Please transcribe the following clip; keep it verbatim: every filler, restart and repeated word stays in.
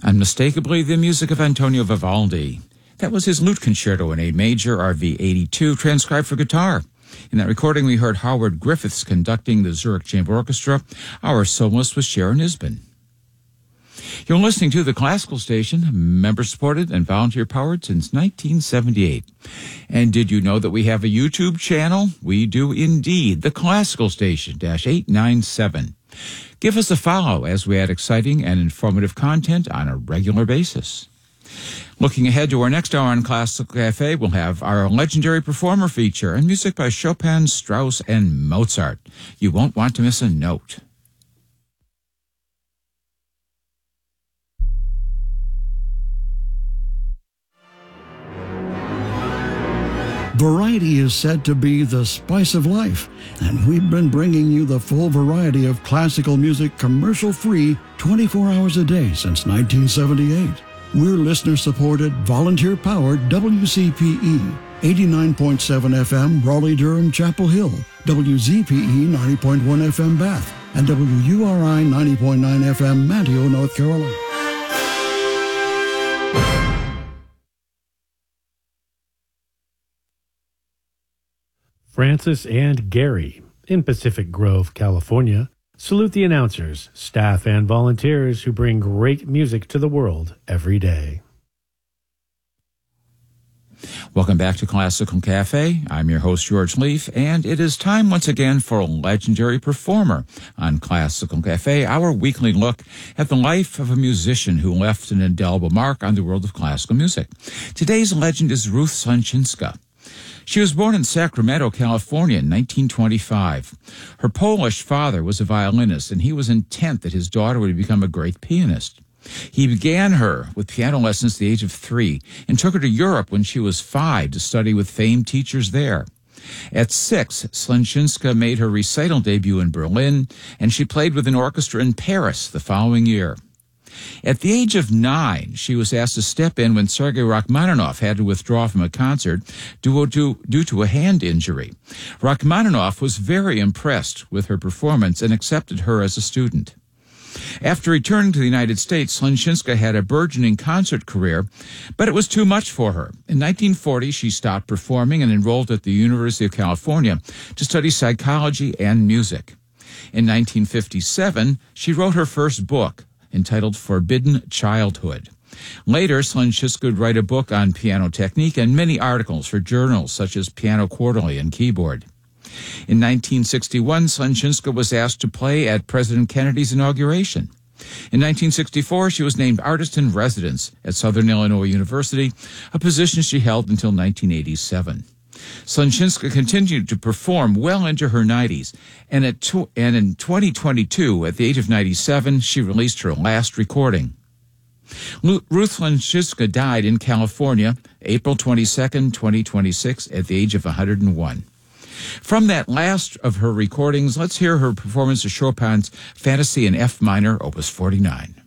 Unmistakably the music of Antonio Vivaldi. That was his lute concerto in A major, R V eighty-two, transcribed for guitar. In that recording, we heard Howard Griffiths conducting the Zurich Chamber Orchestra. Our soloist was Sharon Isbin. You're listening to the Classical Station, member-supported and volunteer-powered since nineteen seventy-eight. And did you know that we have a YouTube channel? We do indeed, the Classical Station, dash eight nine seven. Give us a follow as we add exciting and informative content on a regular basis. Looking ahead to our next hour on Classical Cafe, we'll have our legendary performer feature and music by Chopin, Strauss, and Mozart. You won't want to miss a note. Variety is said to be the spice of life, and we've been bringing you the full variety of classical music commercial-free twenty-four hours a day since nineteen seventy-eight. We're listener-supported, volunteer-powered W C P E, eighty-nine point seven F M Raleigh-Durham Chapel Hill, W Z P E ninety point one F M Bath, and W U R I ninety point nine F M Manteo, North Carolina. Francis and Gary in Pacific Grove, California, salute the announcers, staff, and volunteers who bring great music to the world every day. Welcome back to Classical Cafe. I'm your host, George Leaf, and it is time once again for a legendary performer on Classical Cafe, our weekly look at the life of a musician who left an indelible mark on the world of classical music. Today's legend is Ruth Słonczyńska. She was born in Sacramento, California in nineteen twenty-five. Her Polish father was a violinist, and he was intent that his daughter would become a great pianist. He began her with piano lessons at the age of three and took her to Europe when she was five to study with famed teachers there. At six, Słonczyńska made her recital debut in Berlin, and she played with an orchestra in Paris the following year. At the age of nine, she was asked to step in when Sergei Rachmaninoff had to withdraw from a concert due to, due to a hand injury. Rachmaninoff was very impressed with her performance and accepted her as a student. After returning to the United States, Słonczyńska had a burgeoning concert career, but it was too much for her. In nineteen forty, she stopped performing and enrolled at the University of California to study psychology and music. In nineteen fifty-seven, she wrote her first book, entitled Forbidden Childhood. Later, Słonczyńska would write a book on piano technique and many articles for journals such as Piano Quarterly and Keyboard. In nineteen sixty-one, Słonczyńska was asked to play at President Kennedy's inauguration. In nineteen sixty-four, she was named Artist-in-Residence at Southern Illinois University, a position she held until nineteen eighty-seven. Słonczyńska continued to perform well into her nineties, and, at tw- and in twenty twenty-two, at the age of ninety-seven, she released her last recording. Lu- Ruth Słonczyńska died in California, April twenty-second, twenty twenty-six, at the age of one hundred one. From that last of her recordings, let's hear her performance of Chopin's Fantasy in F minor, Opus forty-nine.